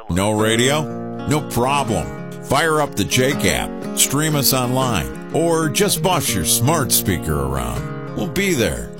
No radio? No problem. Fire up the Jake app, stream us online, or just boss your smart speaker around. We'll be there.